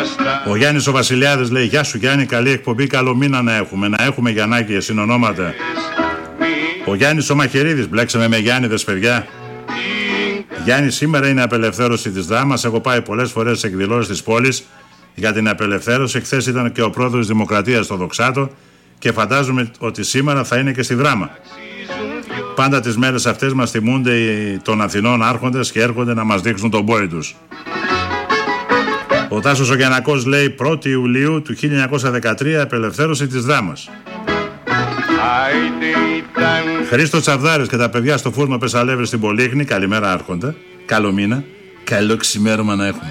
Ο Γιάννης ο Βασιλιάδης λέει: γεια σου Γιάννη, καλή εκπομπή, καλό μήνα να έχουμε. Να έχουμε Γιαννάκη, συνονόματα. Ο Γιάννης ο Μαχαιρίδης: μπλέξαμε με Γιάννηδες, παιδιά. Γιάννη, σήμερα είναι απελευθέρωση της Δράμας. Έχω πάει πολλές φορές σε εκδηλώσεις της πόλης για την απελευθέρωση. Χθες ήταν και ο πρόεδρος της Δημοκρατίας στο Δοξάτο και φαντάζομαι ότι σήμερα θα είναι και στη Δράμα. Πάντα τις μέρες αυτές μας θυμούνται των Αθηνών άρχοντες και έρχονται να μας δείξουν τον πόη τους. Ο Τάσος ο Γιαννακός λέει: 1η Ιουλίου του 1913 απελευθέρωση της Δράμας. Χρήστος Τσαβδάρης και τα παιδιά στο φούρνο Πεσαλεύρη στην Πολύχνη. Καλημέρα άρχοντα. Καλό μήνα. Καλό ξημέρωμα να έχουμε.